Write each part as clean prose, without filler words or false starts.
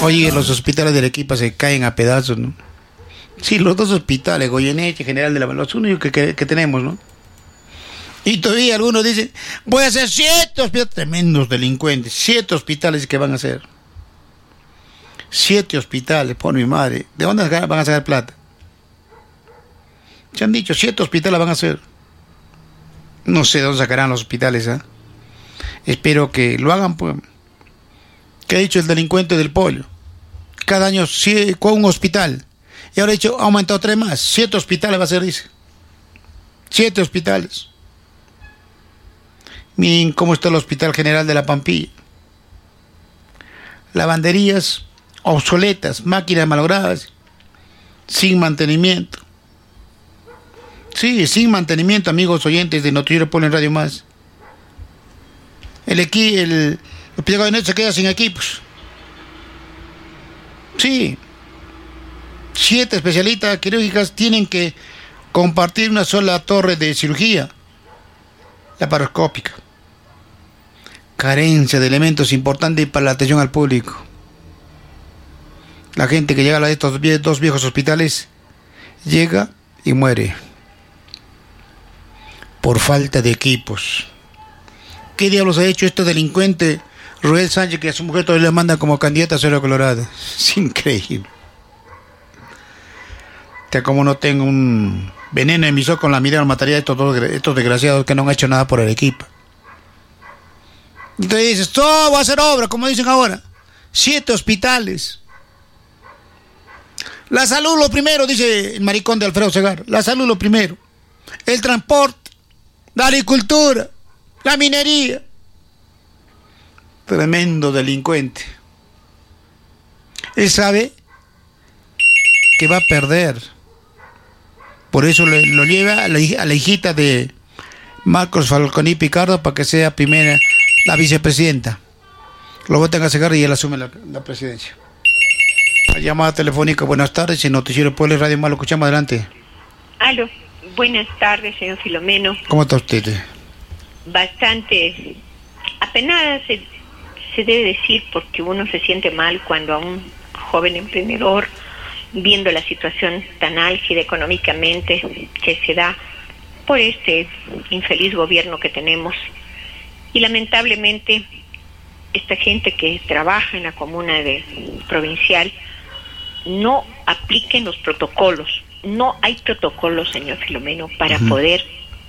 Oye, los hospitales de Arequipa se caen a pedazos, ¿no? Sí, los dos hospitales, Goyeneche, General de la... los únicos que tenemos, ¿no? Y todavía algunos dicen, voy a hacer 7 hospitales, tremendos delincuentes, 7 hospitales que van a hacer. 7 hospitales, por mi madre. ¿De dónde van a sacar plata? Se han dicho, 7 hospitales van a hacer. No sé de dónde sacarán los hospitales, ¿eh? Espero que lo hagan, pues. ¿Qué ha dicho el delincuente del pollo? Cada año con un hospital. Y ahora ha dicho, ha aumentado 3 más. 7 hospitales va a ser, dice. 7 hospitales. Miren cómo está el Hospital General de la Pampilla. Lavanderías obsoletas, máquinas malogradas, sin mantenimiento. Sí, sin mantenimiento, amigos oyentes de Noticiero Pueblo en Radio Más. El hospital de se queda sin equipos. Sí. 7 especialistas quirúrgicas tienen que compartir una sola torre de cirugía laparoscópica. Carencia de elementos importantes para la atención al público. La gente que llega a estos 2 viejos hospitales llega y muere por falta de equipos. ¿Qué diablos ha hecho este delincuente Roel Sánchez, que a su mujer todavía le manda como candidata a Cerro Colorado? Es increíble. Como no tengo un veneno emisor con la mirada, mataría a estos desgraciados que no han hecho nada por Arequipa. Entonces dices, todo va a ser obra, como dicen ahora. 7 hospitales. La salud lo primero, dice el maricón de Alfredo Segar. La salud lo primero. El transporte, la agricultura, la minería. Tremendo delincuente. Él sabe que va a perder. Por eso lo lleva a la hijita de Marcos Falconi Picardo para que sea primera la vicepresidenta. Lo votan a Segarra y él asume la presidencia. La llamada telefónica, buenas tardes, en Noticiero Pueblo Radio Más, lo escuchamos, adelante. Aló, buenas tardes, señor Filomeno. ¿Cómo está usted? Bastante apenada se debe decir, porque uno se siente mal cuando a un joven emprendedor, viendo la situación tan álgida económicamente que se da por este infeliz gobierno que tenemos, y lamentablemente esta gente que trabaja en la comuna provincial no apliquen los protocolos. No hay protocolos, señor Filomeno, para poder,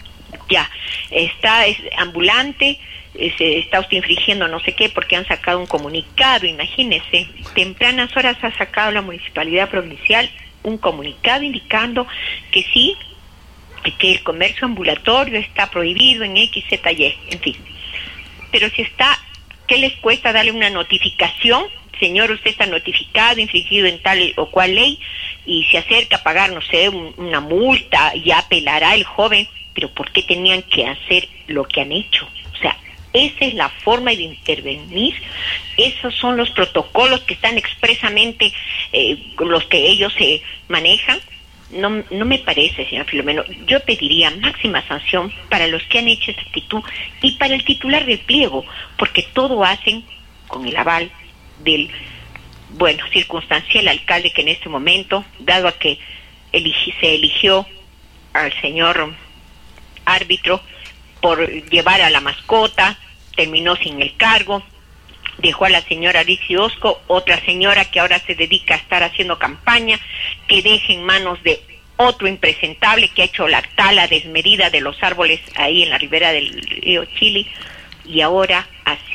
es ambulante, se está usted infringiendo no sé qué, porque han sacado un comunicado, imagínese, tempranas horas ha sacado la municipalidad provincial un comunicado indicando que sí, que el comercio ambulatorio está prohibido en X, Z, Y, en fin. Pero si está, ¿qué les cuesta darle una notificación? Señor, usted está notificado, infringido en tal o cual ley, y se acerca a pagar, no sé, una multa, ya apelará el joven, pero ¿por qué tenían que hacer lo que han hecho? O sea, esa es la forma de intervenir, esos son los protocolos que están expresamente, los que ellos se manejan. No me parece, señor Filomeno. Yo pediría máxima sanción para los que han hecho esa actitud y para el titular del pliego, porque todo hacen con el aval del, circunstancial alcalde que en este momento, dado a que se eligió al señor árbitro por llevar a la mascota, terminó sin el cargo, dejó a la señora Alicia Osco, otra señora que ahora se dedica a estar haciendo campaña, que deje en manos de otro impresentable que ha hecho la tala desmedida de los árboles ahí en la ribera del río Chili, y ahora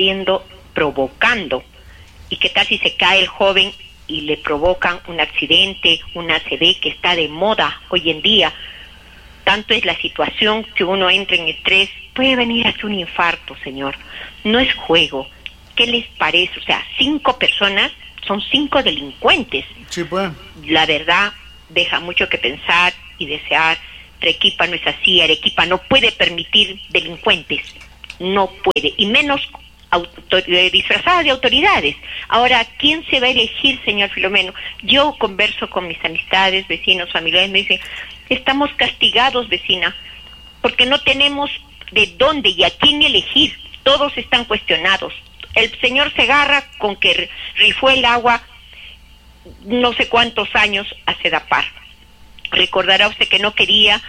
provocando. ¿Y qué tal si se cae el joven y le provocan un accidente, una ACV que está de moda hoy en día? Tanto es la situación que uno entra en estrés, puede venir hasta un infarto, señor. No es juego. ¿Qué les parece? O sea, 5 personas son 5 delincuentes. Sí, pues. La verdad deja mucho que pensar y desear. Arequipa no es así. Arequipa no puede permitir delincuentes. No puede. Y menos disfrazadas de autoridades. Ahora, ¿quién se va a elegir, señor Filomeno? Yo converso con mis amistades, vecinos, familiares, me dicen, estamos castigados, vecina, porque no tenemos de dónde y a quién elegir. Todos están cuestionados. El señor Segarra, con que rifó el agua no sé cuántos años a Sedapar. Recordará usted que no quería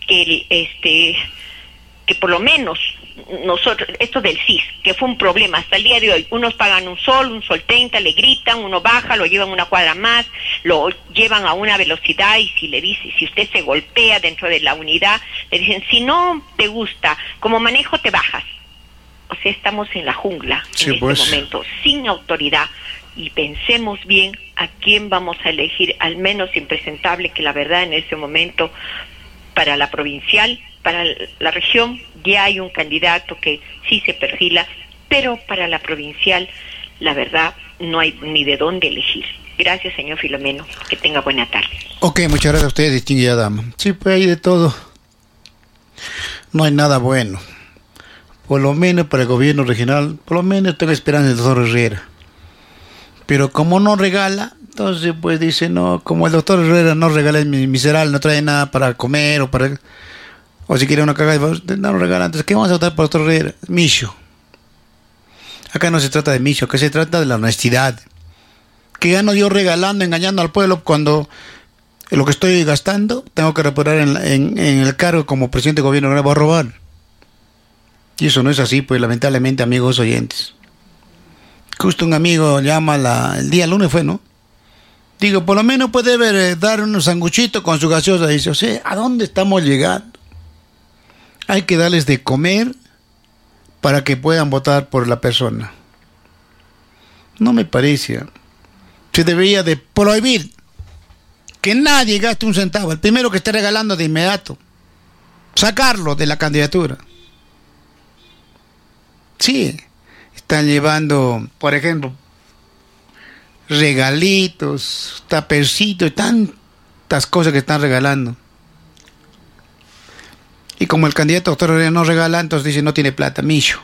que por lo menos nosotros, esto del CIS, que fue un problema hasta el día de hoy, unos pagan un sol 30, le gritan, uno baja, lo llevan una cuadra más, lo llevan a una velocidad y si le dice, si usted se golpea dentro de la unidad, le dicen, si no te gusta, como manejo te bajas. O sea, estamos en la jungla en este momento, sin autoridad, y pensemos bien a quién vamos a elegir, al menos impresentable, que la verdad en ese momento, para la provincial, para la región, ya hay un candidato que sí se perfila, pero para la provincial, la verdad, no hay ni de dónde elegir. Gracias, señor Filomeno. Que tenga buena tarde. Ok, muchas gracias a usted, distinguida dama. Sí, pues hay de todo. No hay nada bueno. Por lo menos para el gobierno regional, por lo menos tengo esperanza del doctor Herrera. Pero como no regala, entonces pues dice, no, como el doctor Herrera no regala, es miserable, no trae nada para comer o si quiere una cagada, no lo regala. Entonces, ¿qué vamos a votar por el doctor Herrera? Micho. Acá no se trata de Micho, acá se trata de la honestidad. Que gano yo regalando, engañando al pueblo cuando lo que estoy gastando tengo que reparar en el cargo como presidente de gobierno, no voy a robar. Y eso no es así, pues lamentablemente, amigos oyentes. Justo un amigo llama el día lunes fue, ¿no? Digo, por lo menos puede dar unos sanguchitos con su gaseosa. Dice, o sea, ¿a dónde estamos llegando? Hay que darles de comer para que puedan votar por la persona. No me parece. Se debería de prohibir que nadie gaste un centavo. El primero que esté regalando de inmediato, sacarlo de la candidatura. Sí, están llevando, por ejemplo, regalitos, tapercitos, tantas cosas que están regalando. Y como el candidato doctor Herrera no regala, entonces dice no tiene plata, Micho.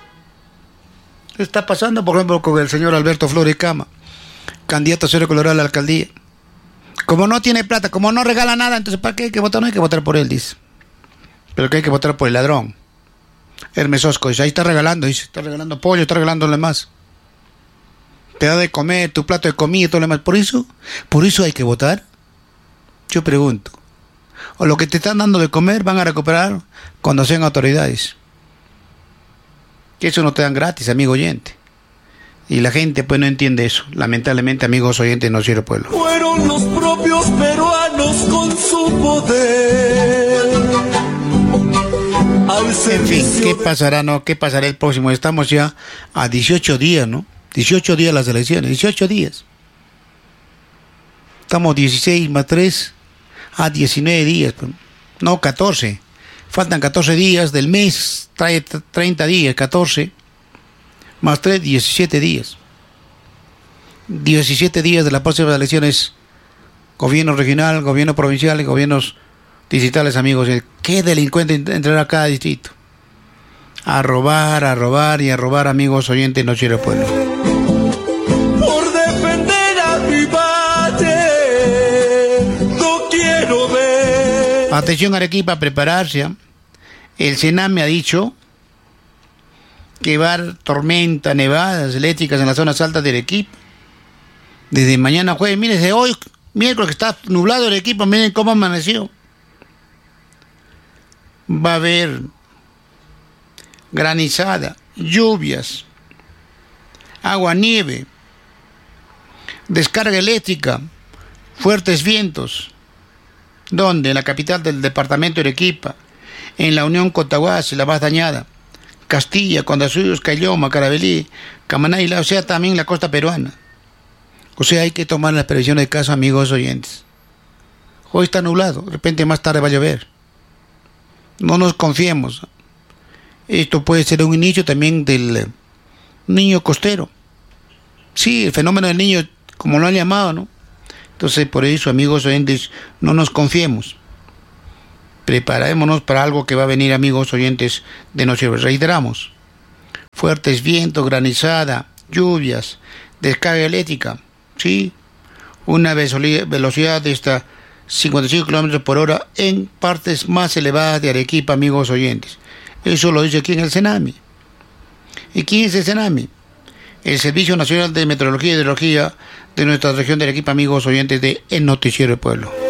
Está pasando, por ejemplo, con el señor Alberto Flores Cama, candidato a Cerro Colorado a la alcaldía. Como no tiene plata, como no regala nada, entonces ¿para qué hay que votar? No hay que votar por él, dice. Pero que hay que votar por el ladrón. Hermes Osco dice, ahí está regalando, está regalando pollo, está regalando lo demás. Te da de comer, tu plato de comida y todo lo demás. ¿Por eso hay que votar? Yo pregunto. O lo que te están dando de comer van a recuperar cuando sean autoridades. Que eso no te dan gratis, amigo oyente. Y la gente pues no entiende eso. Lamentablemente, amigos oyentes, no sirve pueblo. Fueron los propios peruanos con su poder. En fin, ¿qué pasará, no? ¿Qué pasará el próximo? Estamos ya a 18 días, ¿no? 18 días las elecciones, 18 días. Estamos 16 más 3 a 19 días. No, 14. Faltan 14 días del mes, trae 30 días, 14 más 3, 17 días. 17 días de las próximas elecciones, gobierno regional, gobierno provincial y gobiernos distritales, amigos. ¿Qué delincuente entrará a cada distrito? A robar y a robar, amigos oyentes, no sirve pueblo. Por defender a mi valle, no quiero ver. Atención, Arequipa, prepararse. El Sename ha dicho que va a haber tormenta, nevadas eléctricas en las zonas altas de Arequipa. Desde mañana jueves, miren, desde hoy, miércoles que está nublado Arequipa, miren cómo amaneció. Va a haber granizada, lluvias, agua, nieve, descarga eléctrica, fuertes vientos. ¿Dónde? En la capital del departamento de Arequipa, en la Unión Cotahuasi, la más dañada, Castilla, Condazuyos, Caylloma, Carabelí, Camaná, o sea, también la costa peruana. O sea, hay que tomar las previsiones de caso, amigos oyentes. Hoy está nublado, de repente más tarde va a llover. No nos confiemos. Esto puede ser un inicio también del niño costero. Sí, el fenómeno del niño, como lo han llamado, ¿no? Entonces, por eso, amigos oyentes, no nos confiemos. Preparémonos para algo que va a venir, amigos oyentes, de noche. Reiteramos. Fuertes vientos, granizada, lluvias, descarga eléctrica. Sí, una velocidad de hasta 55 kilómetros por hora en partes más elevadas de Arequipa, amigos oyentes. Eso lo dice aquí en el Sename. ¿Y quién es el Sename? el Servicio Nacional de Meteorología y Hidrología de nuestra región del equipo, amigos oyentes de El Noticiero del Pueblo.